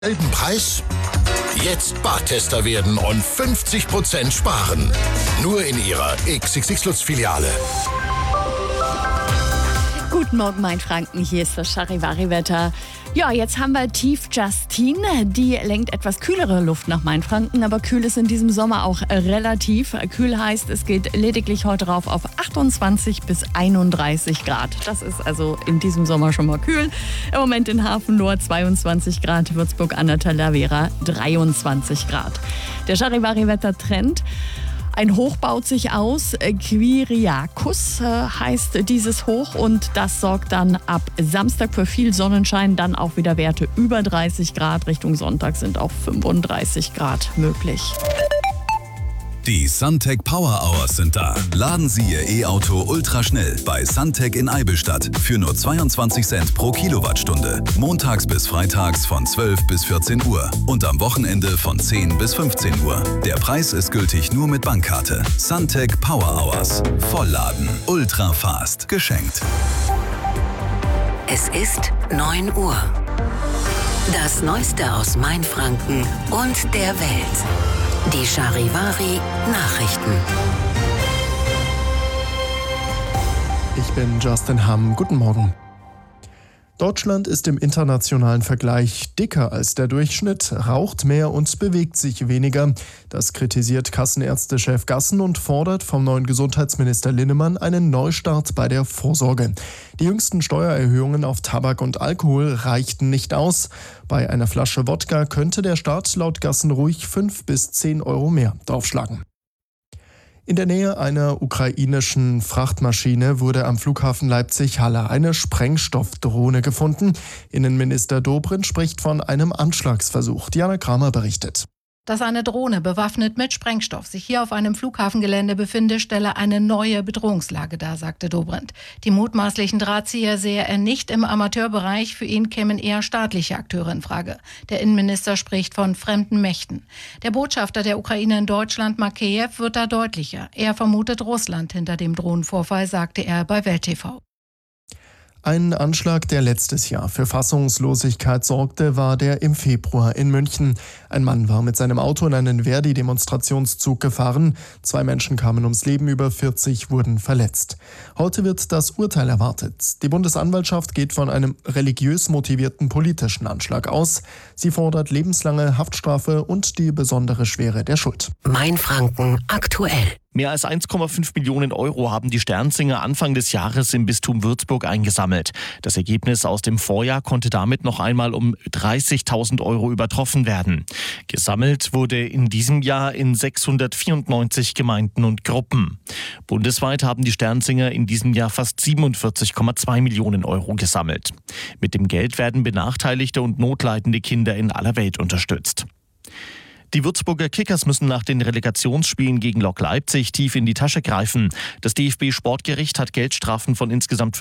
Selben Preis? Jetzt Bartester werden und 50% sparen. Nur in Ihrer XXX Lutz-Filiale. Guten Morgen, Mainfranken. Hier ist das Charivari-Wetter. Ja, jetzt haben wir Tief Justine. Die lenkt etwas kühlere Luft nach Mainfranken, aber kühl ist in diesem Sommer auch relativ. Kühl heißt, es geht lediglich heute rauf auf 28 bis 31 Grad. Das ist also in diesem Sommer schon mal kühl. Im Moment in Hafennord 22 Grad, Würzburg an der Talavera 23 Grad. Der Charivari-Wetter-Trend. Ein Hoch baut sich aus, Kyriakos heißt dieses Hoch, und das sorgt dann ab Samstag für viel Sonnenschein, dann auch wieder Werte über 30 Grad. Richtung Sonntag sind auch 35 Grad möglich. Die Suntec Power Hours sind da. Laden Sie Ihr E-Auto ultraschnell bei Suntec in Eibenstadt für nur 22 Cent pro Kilowattstunde. Montags bis freitags von 12 bis 14 Uhr und am Wochenende von 10 bis 15 Uhr. Der Preis ist gültig nur mit Bankkarte. Suntec Power Hours. Vollladen. Ultra fast. Geschenkt. Es ist 9 Uhr. Das Neueste aus Mainfranken und der Welt. Die Charivari Nachrichten. Ich bin Justin Hamm. Guten Morgen. Deutschland ist im internationalen Vergleich dicker als der Durchschnitt, raucht mehr und bewegt sich weniger. Das kritisiert Kassenärztechef Gassen und fordert vom neuen Gesundheitsminister Linnemann einen Neustart bei der Vorsorge. Die jüngsten Steuererhöhungen auf Tabak und Alkohol reichten nicht aus. Bei einer Flasche Wodka könnte der Staat laut Gassen ruhig 5 bis 10 Euro mehr draufschlagen. In der Nähe einer ukrainischen Frachtmaschine wurde am Flughafen Leipzig-Halle eine Sprengstoffdrohne gefunden. Innenminister Dobrindt spricht von einem Anschlagsversuch. Diana Kramer berichtet. Dass eine Drohne bewaffnet mit Sprengstoff sich hier auf einem Flughafengelände befinde, stelle eine neue Bedrohungslage dar, sagte Dobrindt. Die mutmaßlichen Drahtzieher sehe er nicht im Amateurbereich, für ihn kämen eher staatliche Akteure in Frage. Der Innenminister spricht von fremden Mächten. Der Botschafter der Ukraine in Deutschland, Makeyev, wird da deutlicher. Er vermutet Russland hinter dem Drohnenvorfall, sagte er bei Welt TV. Ein Anschlag, der letztes Jahr für Fassungslosigkeit sorgte, war der im Februar in München. Ein Mann war mit seinem Auto in einen Verdi-Demonstrationszug gefahren. 2 Menschen kamen ums Leben, über 40 wurden verletzt. Heute wird das Urteil erwartet. Die Bundesanwaltschaft geht von einem religiös motivierten politischen Anschlag aus. Sie fordert lebenslange Haftstrafe und die besondere Schwere der Schuld. Mainfranken aktuell. Mehr als 1,5 Millionen Euro haben die Sternsinger Anfang des Jahres im Bistum Würzburg eingesammelt. Das Ergebnis aus dem Vorjahr konnte damit noch einmal um 30.000 Euro übertroffen werden. Gesammelt wurde in diesem Jahr in 694 Gemeinden und Gruppen. Bundesweit haben die Sternsinger in diesem Jahr fast 47,2 Millionen Euro gesammelt. Mit dem Geld werden benachteiligte und notleidende Kinder in aller Welt unterstützt. Die Würzburger Kickers müssen nach den Relegationsspielen gegen Lok Leipzig tief in die Tasche greifen. Das DFB-Sportgericht hat Geldstrafen von insgesamt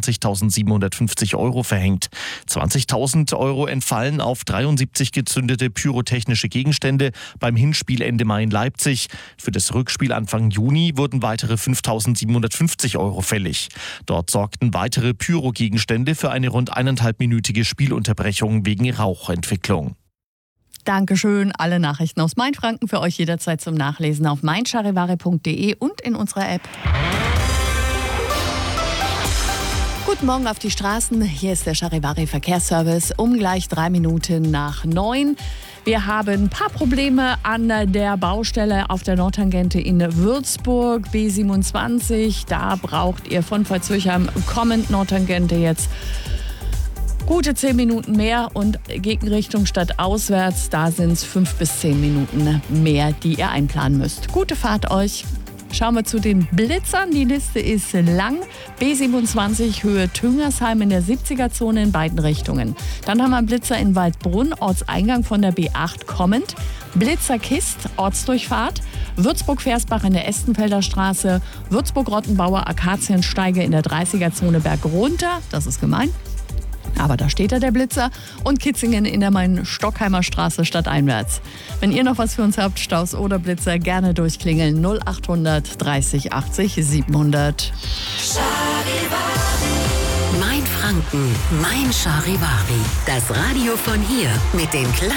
25.750 Euro verhängt. 20.000 Euro entfallen auf 73 gezündete pyrotechnische Gegenstände beim Hinspielende Mai in Leipzig. Für das Rückspiel Anfang Juni wurden weitere 5.750 Euro fällig. Dort sorgten weitere Pyrogegenstände für eine rund 1,5-minütige Spielunterbrechung wegen Rauchentwicklung. Dankeschön. Alle Nachrichten aus Mainfranken für euch jederzeit zum Nachlesen auf meincharivari.de und in unserer App. Guten Morgen auf die Straßen. Hier ist der Charivari Verkehrsservice um gleich 3 Minuten nach 9. Wir haben ein paar Probleme an der Baustelle auf der Nordtangente in Würzburg, B27. Da braucht ihr von Pfalz-Zürchheim kommend Nordtangente jetzt gute 10 Minuten mehr, und Gegenrichtung statt auswärts, da sind es 5 bis 10 Minuten mehr, die ihr einplanen müsst. Gute Fahrt euch. Schauen wir zu den Blitzern. Die Liste ist lang. B27 Höhe Tüngersheim in der 70er-Zone in beiden Richtungen. Dann haben wir einen Blitzer in Waldbrunn, Ortseingang von der B8 kommend. Blitzer Kist, Ortsdurchfahrt. Würzburg-Versbach in der Estenfelder Straße. Würzburg-Rottenbauer Akaziensteige in der 30er-Zone bergunter. Das ist gemein. Aber da steht da der Blitzer. Und Kitzingen in der Main-Stockheimer Straße stadteinwärts. Wenn ihr noch was für uns habt, Staus oder Blitzer, gerne durchklingeln. 0800 30 80 700. Mainfranken. Franken, mein Charivari. Das Radio von hier mit den